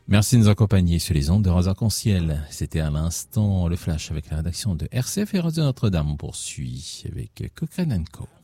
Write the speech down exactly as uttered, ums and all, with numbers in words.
Merci de nous accompagner sur les ondes de Radio Arc-en-Ciel. C'était à l'instant le flash avec la rédaction de R C F et Radio Notre-Dame. On poursuit avec Cochrane and Co.